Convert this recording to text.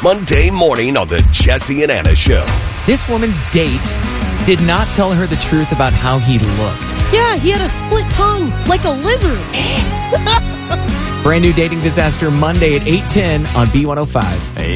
Monday morning on the Jesse and Anna Show. This woman's date did not tell her the truth about how he looked. Yeah, he had a split tongue, like a lizard. Brand new dating disaster Monday at 8:10 on B105.